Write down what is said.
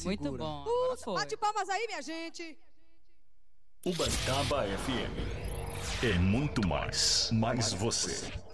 segura. Muito bom. Agora foi. Bate palmas aí, minha gente. Ubatuba FM. É muito mais você.